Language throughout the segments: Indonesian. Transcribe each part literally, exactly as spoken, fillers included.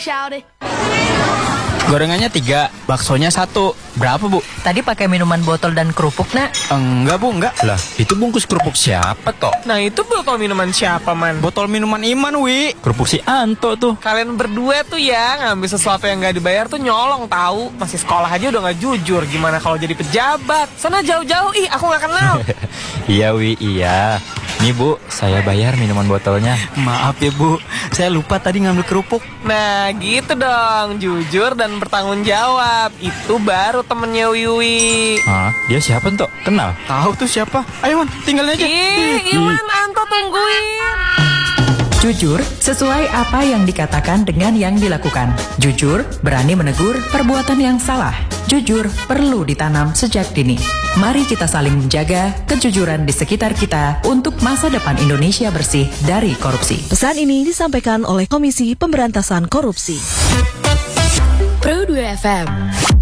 Gorengannya tiga, baksonya satu. Berapa, Bu? Tadi pakai minuman botol dan kerupuk, nak? Enggak, Bu, enggak. Lah, itu bungkus kerupuk siapa, toh? Nah, itu botol minuman siapa, Man? Botol minuman Iman, Wi. Kerupuk si Anto tuh. Kalian berdua tuh ya ngambil sesuatu yang gak dibayar tuh nyolong tahu. Masih sekolah aja udah gak jujur. Gimana kalau jadi pejabat? Sana jauh-jauh, ih aku gak kenal. Iya, Wi, iya. Nih, Bu, saya bayar minuman botolnya. Maaf ya, Bu. Saya lupa tadi ngambil kerupuk. Nah, gitu dong. Jujur dan bertanggung jawab. Itu baru temennya Wiwi. Hah? Dia siapa, Tok? Kenal? Tahu tuh siapa. Ayo, Man, tinggalin aja. Ih, Iwan, Anto tungguin. Jujur, sesuai apa yang dikatakan dengan yang dilakukan. Jujur, berani menegur perbuatan yang salah. Jujur, perlu ditanam sejak dini. Mari kita saling menjaga kejujuran di sekitar kita untuk masa depan Indonesia bersih dari korupsi. Pesan ini disampaikan oleh Komisi Pemberantasan Korupsi. Pro dua F M.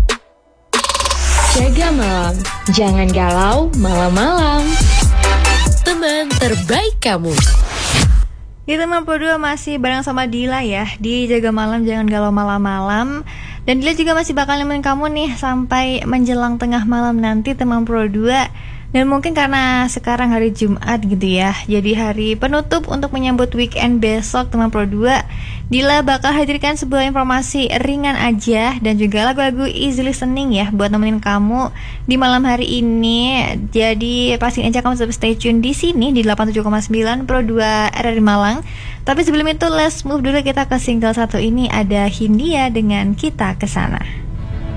Jaga malam, jangan galau malam-malam. Teman terbaik kamu. Di Teman Pro dua masih bareng sama Dila ya, di Jaga Malam Jangan Galau Malam-Malam. Dan Dila juga masih bakal nemenin kamu nih sampai menjelang tengah malam nanti Teman Pro dua. Dan mungkin karena sekarang hari Jumat gitu ya, jadi hari penutup untuk menyambut weekend besok Teman Pro dua, Dila bakal hadirkan sebuah informasi ringan aja dan juga lagu-lagu easy listening ya buat nemenin kamu di malam hari ini. Jadi pastiin aja kamu tetap stay tune di sini di delapan puluh tujuh koma sembilan Pro dua R R I Malang. Tapi sebelum itu let's move dulu kita ke single satu ini, ada Hindia dengan Kita Kesana.